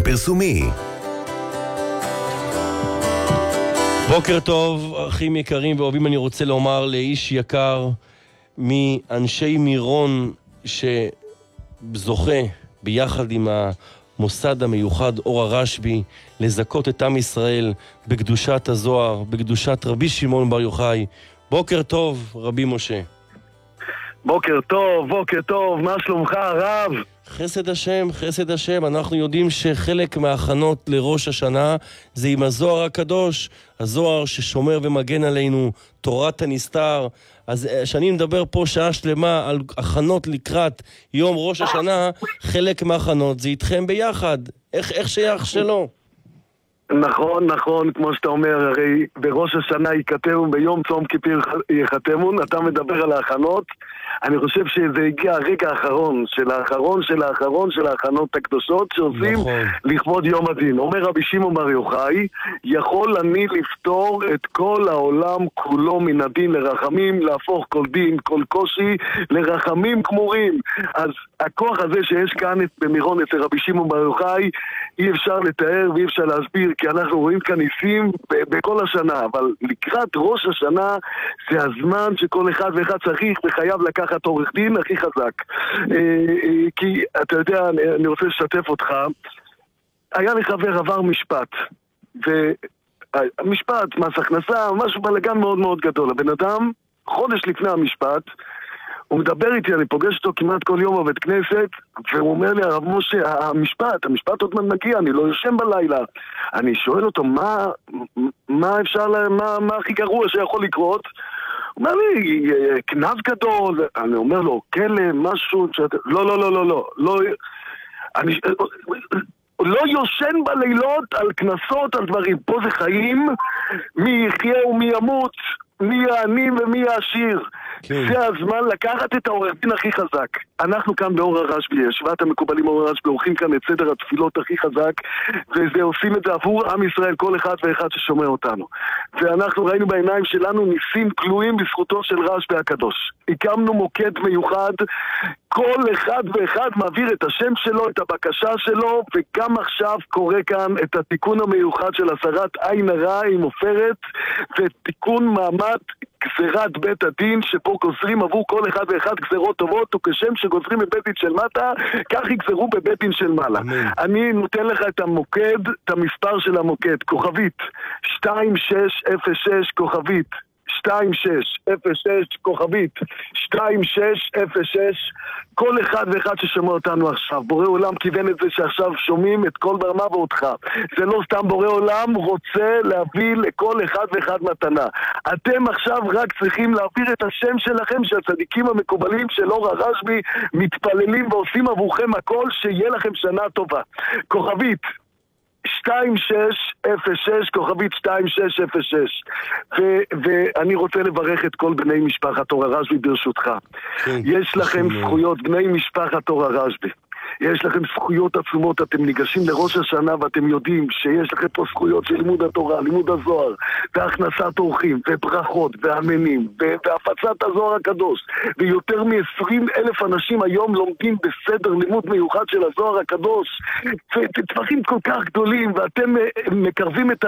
פרסומי. בוקר טוב, אחים יקרים ואוהבים, אני רוצה לומר לאיש יקר מאנשי מירון שזוכה ביחד עם המוסד המיוחד אור הרשב"י לזכות את עם ישראל בקדושת הזוהר, בקדושת רבי שמעון בר יוחאי. בוקר טוב, רבי משה. בוקר טוב, מה שלומך הרב? חסד השם, חסד השם. אנחנו יודעים שחלק מההכנות לראש השנה זה עם הזוהר הקדוש, הזוהר ששומר ומגן עלינו, תורת הנסתר. אז שאני מדבר פה שעה שלמה על הכנות לקראת יום ראש השנה, חלק מההכנות זה איתכם ביחד. איך שייך שלא? נכון, כמו שאתה אומר, הרי בראש השנה ייכתבו, ביום צום כיפור ייחתמו, אתה מדבר על ההכנות. אני חושב שזה הגיע הרגע האחרון של ההכנות הקדושות שעושים לכבוד יום הדין. אומר רבי שמעון בר יוחאי, יכול אני לפתור את כל העולם כולו מן הדין לרחמים, להפוך כל דין, כל קושי לרחמים כמורים. אז הכוח הזה שיש כאן במירון אצל רבי שמעון בר יוחאי, אי אפשר לתאר ואי אפשר להסביר, כי אנחנו רואים כאן ניסים בכל השנה, אבל לקראת ראש השנה זה הזמן שכל אחד ואחד צריך וחייב לקחת עורך דין הכי חזק. כי אתה יודע, אני רוצה לשתף אותך, היה לי חבר עבר משפט, ומשפט, מס הכנסה, משהו בלגן מאוד מאוד גדול. הבן אדם, חודש לפני המשפט, הוא מדבר איתי, אני פוגש אותו כמעט כל יום בבית כנסת, והוא אומר לי, הרב משה, המשפט עוד מעט מגיע, אני לא יושן בלילה. אני שואל אותו, מה אפשר, מה הכי גרוע שיכול לקרות? הוא אומר לי, כנב גדול. אני אומר לו, כלא, משהו, לא, אני לא יושן בלילות על כנסות, על דברים. פה זה חיים, מי יחיה ומי ימות, מי העני ומי העשיר. זה הזמן לקחת את העורך דין הכי חזק. אנחנו כאן באור הרשב"י, ישיבת המקובלים אור הרשב"י, עורכים כאן את סדר התפילות הכי חזק, וזה עושים את זה עבור עם ישראל, כל אחד ואחד ששומע אותנו. ואנחנו ראינו בעיניים שלנו ניסים כלואים בזכותו של רשב"י הקדוש. הקמנו מוקד מיוחד, כל אחד ואחד מעביר את השם שלו, את הבקשה שלו, וגם עכשיו קורה כאן את התיקון המיוחד של הסרת עין הרע עם עופרת, ותיקון מעמד גזירת בית הדין, שבו גוזרים עבור כל אחד ואחד גזירות טובות, וכשם שגוזרים בבית דין של מטה, כך יגזרו בבית דין של מעלה. אני נותן לך את המוקד, את המספר של המוקד, כוכבית 2606, כוכבית 2606, כוכבית 2606. כל אחד ואחד ששומע אותנו עכשיו, בורא עולם כיוון את זה שעכשיו שומעים את כל ברמה ואותך. זה לא סתם, בורא עולם רוצה להביא לכל אחד ואחד מתנה. אתם עכשיו רק צריכים להעביר את השם שלכם, שהצדיקים המקובלים של אור הרשב"י מתפללים ועושים עבורכם הכל, שיהיה לכם שנה טובה. כוכבית 2606, כוכבית 2606. ואני רוצה לברך את כל בני משפחת אור הרשב"י ברשותך. יש לכם זכויות, בני משפחת אור הרשב"י, יש לכם זכויות עצומות. אתם ניגשים לראש השנה ואתם יודעים שיש לכם פה זכויות של לימוד התורה, לימוד הזוהר, והכנסת אורחים, וברכות, ואמנים, והפצת הזוהר הקדוש. ויותר מ-20,000 אנשים היום לומדים בסדר לימוד מיוחד של הזוהר הקדוש. ודברים כל כך גדולים, ואתם מקרבים את